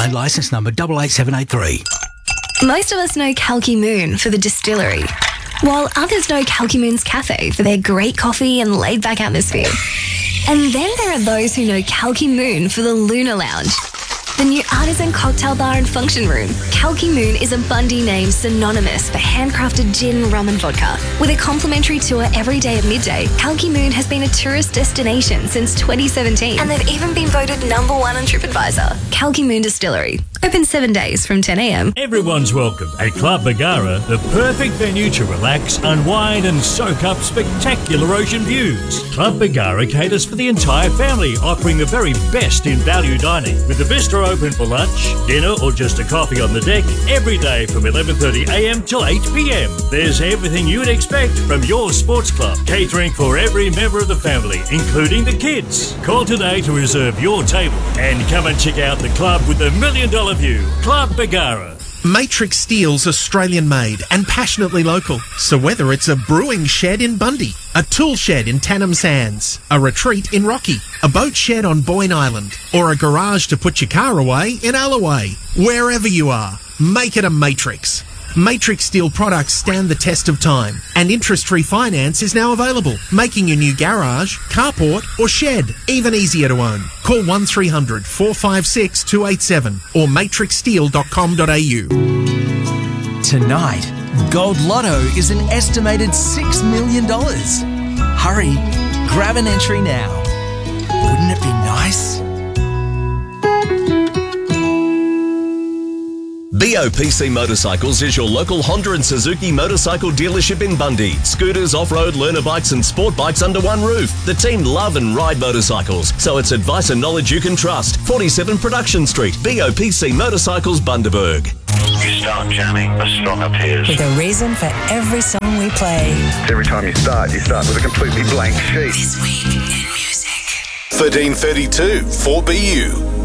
Queensland licence number 88783. Most of us know Kalki Moon for the distillery, while others know Kalki Moon's cafe for their great coffee and laid-back atmosphere. And then there are those who know Kalki Moon for the Lunar Lounge, the new artisan cocktail bar and function room. Kalki Moon is a Bundy name synonymous for handcrafted gin, rum and vodka. With a complimentary tour every day at midday, Kalki Moon has been a tourist destination since 2017. And they've even been voted #1 on TripAdvisor. Kalki Moon Distillery. Open 7 days from 10 a.m. Everyone's welcome at Club Bargara, the perfect venue to relax, unwind and soak up spectacular ocean views. Club Bargara caters for the entire family, offering the very best in value dining, with the bistro open for lunch, dinner or just a coffee on the deck every day from 11:30 a.m. till 8 p.m. There's everything you'd expect from your sports club, catering for every member of the family, including the kids. Call today to reserve your table and come and check out the club with the $1 million view. Club Bargara. Matrix Steel's Australian made and passionately local. So whether it's a brewing shed in Bundy, a tool shed in Tannum Sands, a retreat in Rocky, a boat shed on Boyne Island, or a garage to put your car away in Alloway, wherever you are, make it a Matrix. Matrix Steel products stand the test of time, and interest-free finance is now available, making your new garage, carport or shed even easier to own. Call 1300 456 287 or matrixsteel.com.au. Tonight, Gold Lotto is an estimated $6 million. Hurry, grab an entry now. Wouldn't it be nice? BOPC Motorcycles is your local Honda and Suzuki motorcycle dealership in Bundy. Scooters, off-road, learner bikes and sport bikes under one roof. The team love and ride motorcycles, so it's advice and knowledge you can trust. 47 Production Street, BOPC Motorcycles, Bundaberg. You start jamming, the song appears. With a reason for every song we play. Every time you start with a completely blank sheet. This week in music. 1332 4BU.